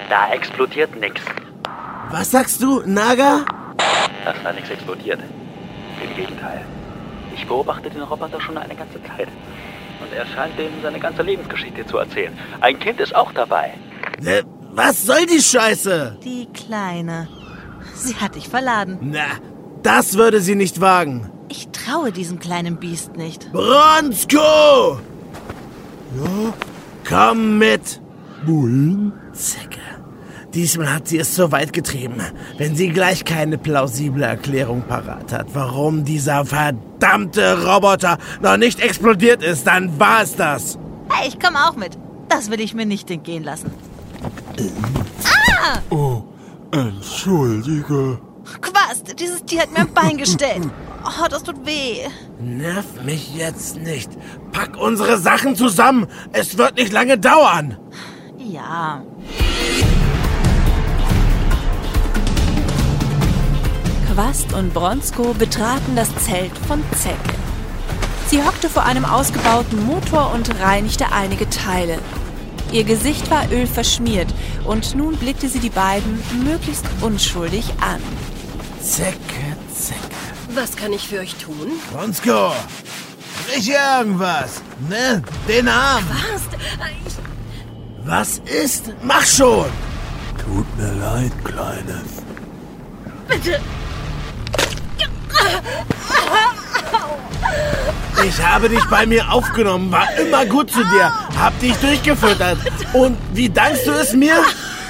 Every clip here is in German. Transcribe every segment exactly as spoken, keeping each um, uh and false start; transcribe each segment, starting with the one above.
Da explodiert nix. Was sagst du, Naga? Dass da nichts explodiert. Im Gegenteil. Ich beobachte den Roboter schon eine ganze Zeit. Und er scheint denen seine ganze Lebensgeschichte zu erzählen. Ein Kind ist auch dabei. Äh, was soll die Scheiße? Die Kleine. Sie hat dich verladen. Na, das würde sie nicht wagen. Ich traue diesem kleinen Biest nicht. Bronsko! Ja? Komm mit. Wohin? Zecke. Diesmal hat sie es so weit getrieben. Wenn sie gleich keine plausible Erklärung parat hat, warum dieser verdammte Roboter noch nicht explodiert ist, dann war es das. Hey, ich komme auch mit. Das will ich mir nicht entgehen lassen. Ah! Oh, entschuldige. Quast, dieses Tier hat mir ein Bein gestellt. Oh, das tut weh. Nerv mich jetzt nicht. Pack unsere Sachen zusammen. Es wird nicht lange dauern. Ja. Quast und Bronsko betraten das Zelt von Zecke. Sie hockte vor einem ausgebauten Motor und reinigte einige Teile. Ihr Gesicht war ölverschmiert und nun blickte sie die beiden möglichst unschuldig an. Zecke, Zecke. Was kann ich für euch tun? Bronsko, sprich irgendwas. Ne? Den Arm. Was? Ich... Was ist? Mach schon. Tut mir leid, Kleines. Bitte. Ich habe dich bei mir aufgenommen, war immer gut zu dir, hab dich durchgefüttert. Und wie dankst du es mir?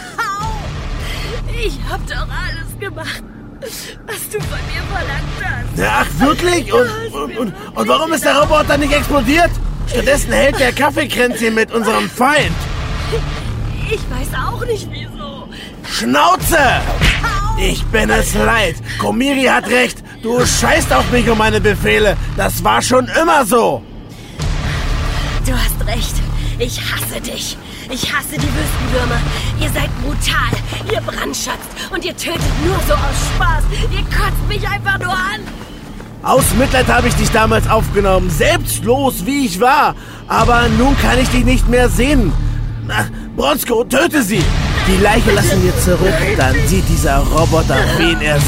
Ich hab doch alles gemacht, was du von mir verlangt hast. Ach, wirklich? Und, und, und, und warum ist der Roboter nicht explodiert? Stattdessen hält der Kaffeekränzchen mit unserem Feind. Ich weiß auch nicht, wieso. Schnauze! Ich bin es leid. Komiri hat recht. Du scheißt auf mich und meine Befehle. Das war schon immer so. Du hast recht. Ich hasse dich. Ich hasse die Wüstenwürmer. Ihr seid brutal. Ihr brandschatzt. Und ihr tötet nur so aus Spaß. Ihr kotzt mich einfach nur an. Aus Mitleid habe ich dich damals aufgenommen. Selbstlos, wie ich war. Aber nun kann ich dich nicht mehr sehen. Na, Bronsko, töte sie. Die Leiche lassen wir zurück. Dann sieht dieser Roboter, wen er